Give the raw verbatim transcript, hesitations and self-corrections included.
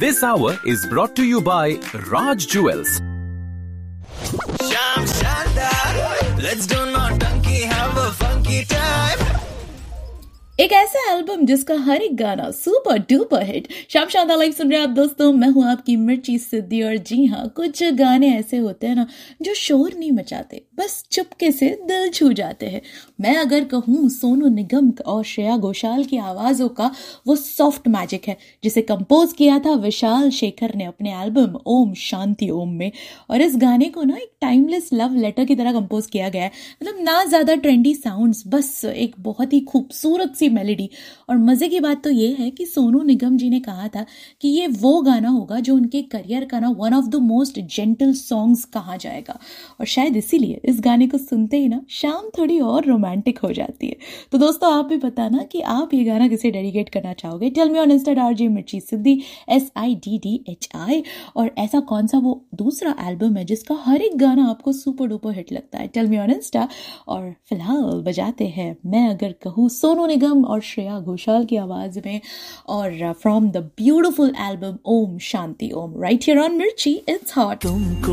This hour is brought to you by Raj Jewels. Sham Shandar, let's do naughty, have a funky time. एक ऐसा album जिसका हर एक गाना super duper hit. शाम शानदार live सुन रहे हैं आप दोस्तों, मैं हूं आपकी मिर्ची सिद्धि। और जी हाँ, कुछ गाने ऐसे होते हैं ना जो शोर नहीं मचाते, बस चुपके से दिल छू जाते हैं। मैं अगर कहूँ सोनू निगम और श्रेया घोषाल की आवाजों का वो सॉफ्ट मैजिक है जिसे कंपोज किया था विशाल शेखर ने अपने एल्बम ओम शांति ओम में। और इस गाने को ना एक टाइमलेस लव लेटर की तरह कंपोज किया गया है। मतलब ना ज्यादा ट्रेंडी साउंड्स, बस एक बहुत ही खूबसूरत मेलोडी। और मजे की बात तो ये है कि सोनू निगम जी ने कहा था कि ये वो गाना होगा जो उनके करियर का ना one of the most gentle songs कहा जाएगा। और शायद इसीलिए इस गाने को सुनते ही ना शाम थोड़ी और रोमांटिक हो जाती है। तो दोस्तों, आप भी बताना कि आप ये गाना किसे डेडिकेट करना चाहोगे। Tell me on Insta RJ मिर्ची सिद्धि, S I D D H I. और ऐसा कौन सा वो दूसरा एल्बम है जिसका हर एक गाना आपको सुपर डुपर हिट लगता है, टेल मी ऑन इंस्टा। और फिलहाल बजाते हैं मैं अगर कहूँ सोनू निगम और श्रेया घोषाल की आवाज में, और from the beautiful album Om Shanti Om, right here on मिर्ची, इट्स हॉट। तुमको